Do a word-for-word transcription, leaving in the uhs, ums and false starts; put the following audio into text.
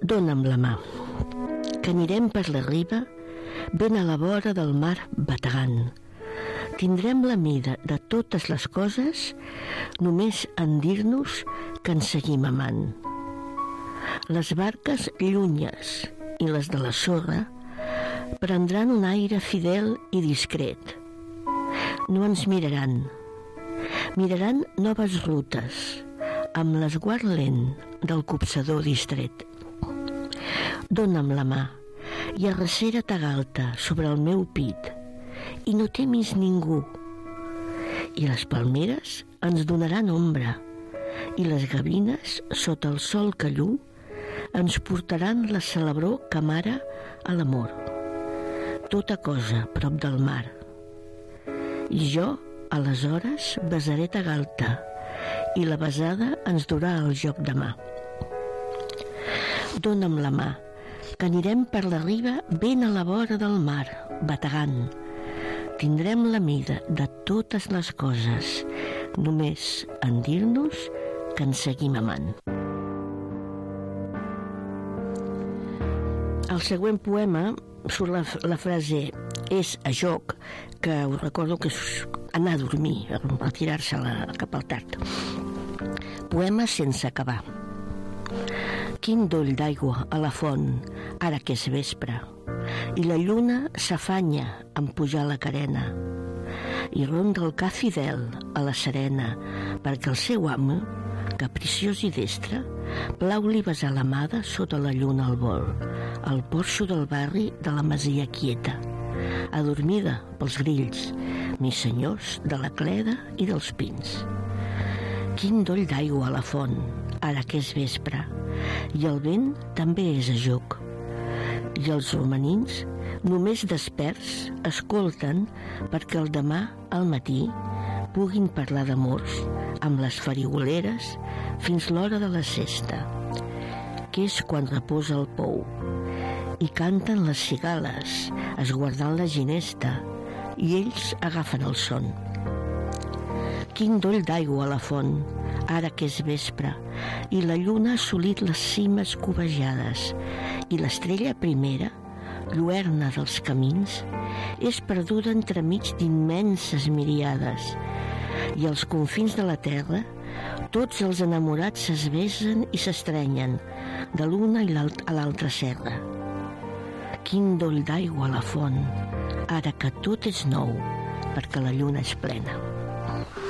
Dóna'm la mà, que anirem per la riba, ben a la vora del mar bategant. Tindrem la mida de totes les coses, només en dir-nos que ens seguim amant. Les barques llunyes i les de la sorra prendran un aire fidel i discret. No ens miraran. Miraran noves rutes, amb l'esguard lent del copsador distret. Dóna'm la mà i arrecera ta galta sobre el meu pit i no temis ningú. I les palmeres ens donaran ombra i les gavines, sota el sol callú, ens portaran la celebró que amara a l'amor. Tota cosa prop del mar. I jo, aleshores, besaré ta galta i la besada ens durà el joc de mà. Dóna'm la mà, que anirem per la riba ben a la vora del mar, bategant. Tindrem la mida de totes les coses, només en dir-nos que ens seguim amant. Al següent poema surt la, la frase és a joc, que us recordo que és anar a dormir, a tirar-se cap al tard. Poema sense acabar. Quin doll d'aigua a la font, ara que és vespre, i la lluna s'afanya en pujar la carena, i ronda el ca fidel a la serena, perquè el seu amo, capriciós i destre, plau-li besar l'amada sota la lluna al vol, al porxo del barri de la masia quieta, adormida pels grills, mis senyors de la cleda i dels pins. Quin doll d'aigua a la font, ara que és vespre, i el vent també és a joc. I els romanins, només desperts, escolten perquè el demà, al matí, puguin parlar d'amors amb les farigoleres fins l'hora de la sesta, que és quan reposa el pou, i canten les cigales, esguardant la ginesta, i ells agafen el son. Quin doll d'aigua a la font, ara que és vespre, i la lluna ha assolit les cimes covejades, i l'estrella primera, lluerna dels camins, és perduda entremig d'immenses miriades, i als confins de la terra tots els enamorats es besen i s'estrenyen de l'una a l'altra serra. Quin doll d'aigua a la font, ara que tot és nou, perquè la lluna és plena.